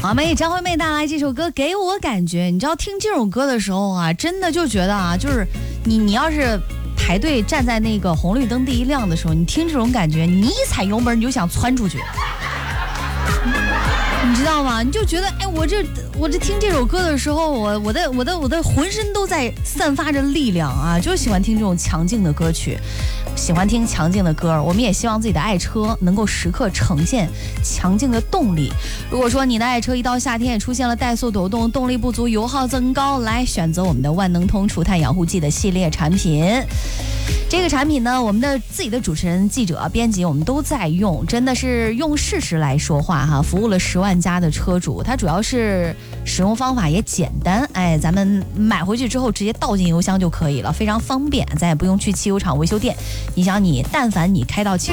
好妹张惠妹带来这首歌给我感觉，你知道听这首歌的时候啊，真的就觉得啊，就是你要是排队站在那个红绿灯第一亮的时候，你听这种感觉，你一踩油门你就想窜出去，你知道吗？你就觉得哎，我这听这首歌的时候，我的浑身都在散发着力量啊，就喜欢听这种强劲的歌曲。喜欢听强劲的歌，我们也希望自己的爱车能够时刻呈现强劲的动力。如果说你的爱车一到夏天也出现了怠速抖动、动力不足、油耗增高，来选择我们的万能通除碳养护剂的系列产品。这个产品呢，我们的自己的主持人、记者、编辑我们都在用，真的是用事实来说话哈，服务了10万家的车主。它主要是使用方法也简单，哎，咱们买回去之后直接倒进油箱就可以了，非常方便，咱也不用去汽油厂维修店。你想，但凡你开到汽